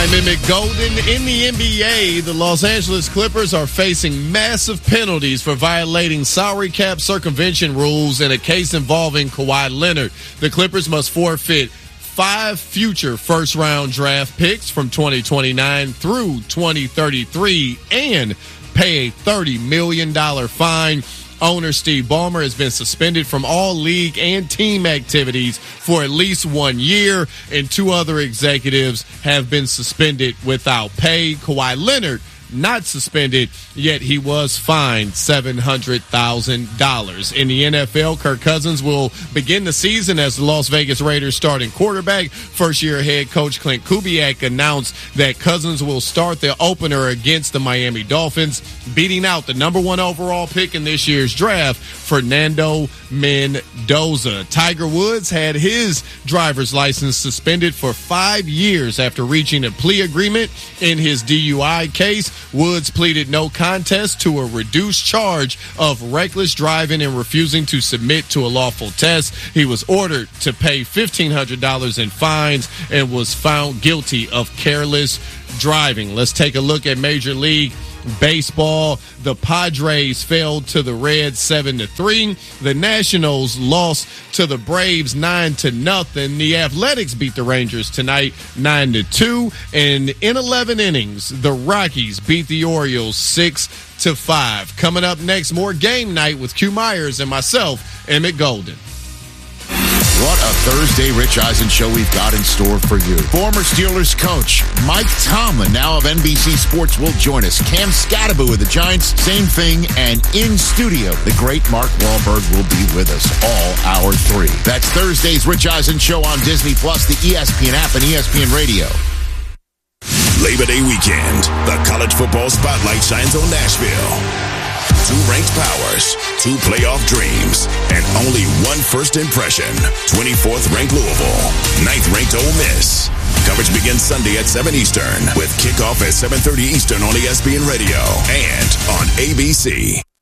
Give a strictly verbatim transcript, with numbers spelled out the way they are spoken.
I'm Emmett Golden. In the N B A, the Los Angeles Clippers are facing massive penalties for violating salary cap circumvention rules in a case involving Kawhi Leonard. The Clippers must forfeit five future first-round draft picks from twenty twenty-nine through twenty thirty-three and pay a thirty million dollars fine. Owner Steve Ballmer has been suspended from all league and team activities for at least one year, and two other executives have been suspended without pay. Kawhi Leonard not suspended, yet he was fined seven hundred thousand dollars. In the N F L, Kirk Cousins will begin the season as the Las Vegas Raiders starting quarterback. First-year head coach Clint Kubiak announced that Cousins will start the opener against the Miami Dolphins, beating out the number one overall pick in this year's draft, Fernando Mendoza. Tiger Woods had his driver's license suspended for five years after reaching a plea agreement in his D U I case. Woods pleaded no contest to a reduced charge of reckless driving and refusing to submit to a lawful test. He was ordered to pay fifteen hundred dollars in fines and was found guilty of careless driving. Let's take a look at Major League Baseball. The Padres fell to the Reds seven to three. The Nationals lost to the Braves nine to nothing. The Athletics beat the Rangers tonight nine to two. And in eleven innings, the Rockies beat the Orioles six to five. Coming up next, more Game Night with Q Myers and myself, Emmett Golden. What a Thursday Rich Eisen show we've got in store for you. Former Steelers coach Mike Tomlin, now of N B C Sports, will join us. Cam Scatterbo of the Giants, same thing. And in studio, the great Mark Wahlberg will be with us all hour three. That's Thursday's Rich Eisen show on Disney Plus, the E S P N app, and E S P N Radio. Labor Day weekend, the college football spotlight shines on Nashville. Two ranked powers, two playoff dreams, and only one first impression. twenty-fourth ranked Louisville, ninth ranked Ole Miss. Coverage begins Sunday at seven Eastern with kickoff at seven thirty Eastern on E S P N Radio and on A B C.